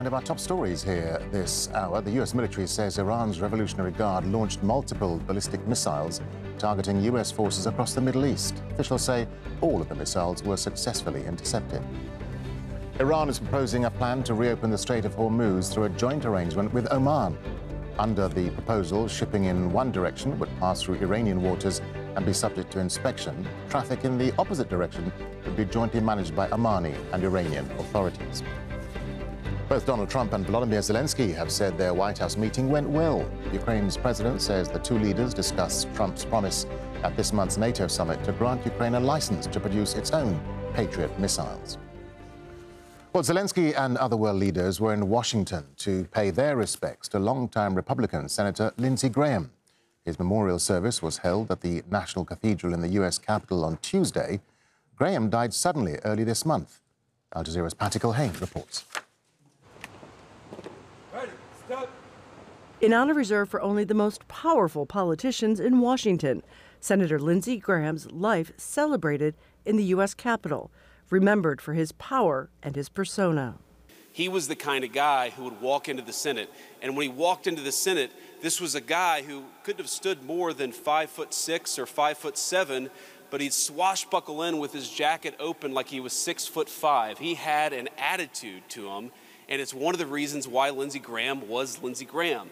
One of our top stories here this hour, the US military says Iran's Revolutionary Guard launched multiple ballistic missiles targeting US forces across the Middle East. Officials say all of the missiles were successfully intercepted. Iran is proposing a plan to reopen the Strait of Hormuz through a joint arrangement with Oman. Under the proposal, shipping in one direction would pass through Iranian waters and be subject to inspection. Traffic in the opposite direction would be jointly managed by Omani and Iranian authorities. Both Donald Trump and Volodymyr Zelensky have said their White House meeting went well. Ukraine's president says the two leaders discussed Trump's promise at this month's NATO summit to grant Ukraine a license to produce its own Patriot missiles. Well, Zelensky and other world leaders were in Washington to pay their respects to longtime Republican Senator Lindsey Graham. His memorial service was held at the National Cathedral in the US Capitol on Tuesday. Graham died suddenly early this month. Al Jazeera's Patty Culhane reports. An honor reserved for only the most powerful politicians in Washington, Senator Lindsey Graham's life celebrated in the U.S. Capitol, remembered for his power and his persona. He was the kind of guy who would walk into the Senate, and when he walked into the Senate, this was a guy who couldn't have stood more than 5'6" or 5'7", but he'd swashbuckle in with his jacket open like he was 6'5". He had an attitude to him, and it's one of the reasons why Lindsey Graham was Lindsey Graham.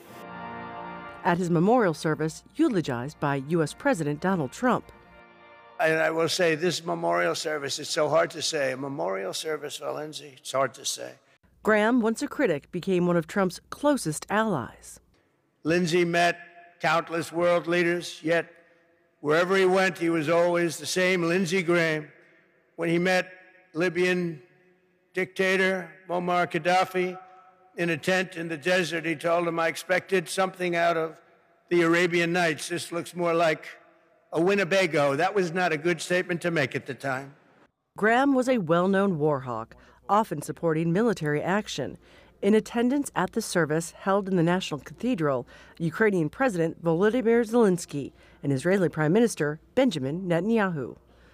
At his memorial service, eulogized by U.S. President Donald Trump. And I will say, this memorial service, it's so hard to say. A memorial service for Lindsey, it's hard to say. Graham, once a critic, became one of Trump's closest allies. Lindsey met countless world leaders, yet wherever he went, he was always the same Lindsey Graham. When he met Libyan dictator Muammar Gaddafi in a tent in the desert, he told him, "I expected something out of the Arabian Nights. This looks more like a Winnebago." That was not a good statement to make at the time. Graham was a well-known war hawk, often supporting military action. In attendance at the service held in the National Cathedral, Ukrainian President Volodymyr Zelensky and Israeli Prime Minister Benjamin Netanyahu.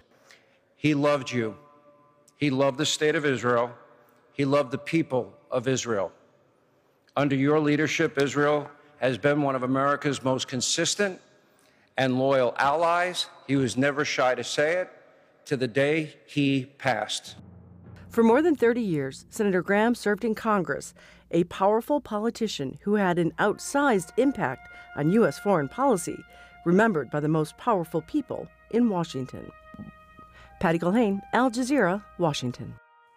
He loved you. He loved the state of Israel. He loved the people of Israel. Under your leadership, Israel has been one of America's most consistent and loyal allies. He was never shy to say it, to the day he passed. For more than 30 years, Senator Graham served in Congress, a powerful politician who had an outsized impact on U.S. foreign policy, remembered by the most powerful people in Washington. Patty Culhane, Al Jazeera, Washington.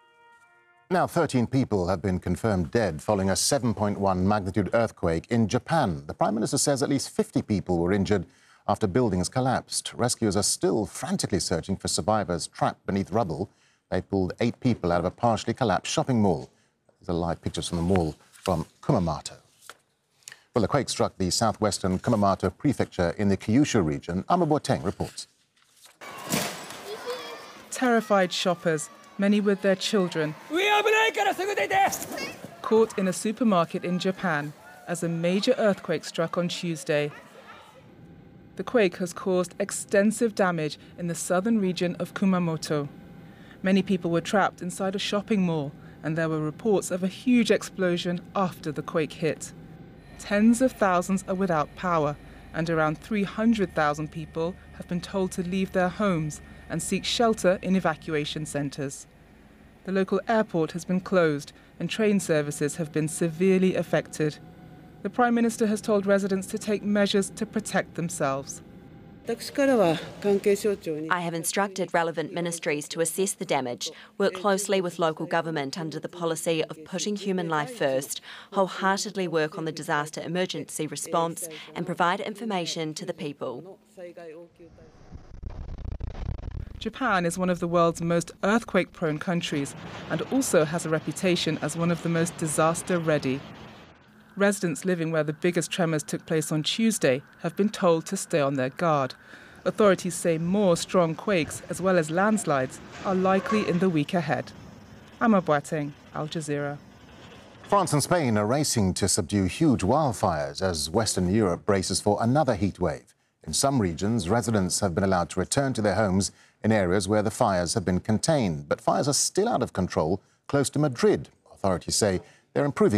Now, 13 people have been confirmed dead following a 7.1 magnitude earthquake in Japan. The Prime Minister says at least 50 people were injured after buildings collapsed. Rescuers are still frantically searching for survivors trapped beneath rubble. They pulled 8 people out of a partially collapsed shopping mall. These are live pictures from the mall from Kumamoto. Well, the quake struck the southwestern Kumamoto prefecture in the Kyushu region. Amma Boateng reports. Terrified shoppers, many with their children, caught in a supermarket in Japan as a major earthquake struck on Tuesday. The quake has caused extensive damage in the southern region of Kumamoto. Many people were trapped inside a shopping mall, and there were reports of a huge explosion after the quake hit. Tens of thousands are without power, and around 300,000 people have been told to leave their homes and seek shelter in evacuation centres. The local airport has been closed, and train services have been severely affected. The Prime Minister has told residents to take measures to protect themselves. I have instructed relevant ministries to assess the damage, work closely with local government under the policy of putting human life first, wholeheartedly work on the disaster emergency response, and provide information to the people. Japan is one of the world's most earthquake-prone countries and also has a reputation as one of the most disaster-ready. Residents living where the biggest tremors took place on Tuesday have been told to stay on their guard. Authorities say more strong quakes, as well as landslides, are likely in the week ahead. Amma Boateng, Al Jazeera. France and Spain are racing to subdue huge wildfires as Western Europe braces for another heat wave. In some regions, residents have been allowed to return to their homes in areas where the fires have been contained. But fires are still out of control close to Madrid. Authorities say they're improving